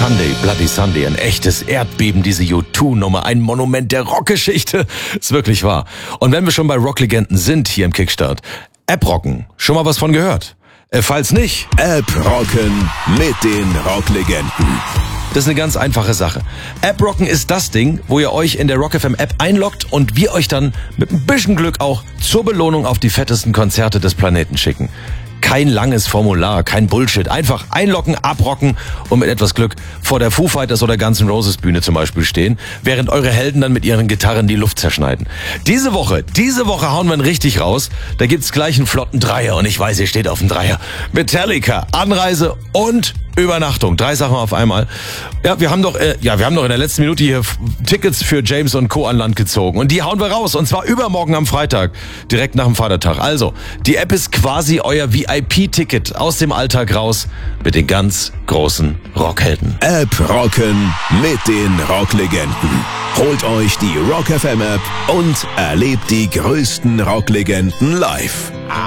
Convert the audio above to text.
Sunday, Bloody Sunday, ein echtes Erdbeben, diese U2-Nummer, ein Monument der Rockgeschichte. Ist wirklich wahr. Und wenn wir schon bei Rocklegenden sind hier im Kickstart, App-Rocken, schon mal was von gehört? Falls nicht, App-Rocken mit den Rocklegenden. das ist eine ganz einfache Sache. App-Rocken ist das Ding, wo ihr euch in der Rock FM App einloggt und wir euch dann mit ein bisschen Glück auch zur Belohnung auf die fettesten Konzerte des Planeten schicken. Kein langes Formular, kein Bullshit. Einfach einloggen, abrocken und mit etwas Glück vor der Foo Fighters oder Guns N' Roses Bühne zum Beispiel stehen, während eure Helden dann mit ihren Gitarren die Luft zerschneiden. Diese Woche hauen wir ihn richtig raus. Da gibt's gleich einen flotten Dreier und ich weiß, ihr steht auf dem Dreier. Metallica, Anreise und Übernachtung. 3 Sachen auf einmal. Ja, wir haben doch in der letzten Minute hier Tickets für James und Co. an Land gezogen. Und die hauen wir raus. Und zwar übermorgen am Freitag. Direkt nach dem Vatertag. Also, die App ist quasi euer VIP-Ticket aus dem Alltag raus mit den ganz großen Rockhelden. App-Rocken mit den Rocklegenden. Holt euch die Rock FM App und erlebt die größten Rocklegenden live.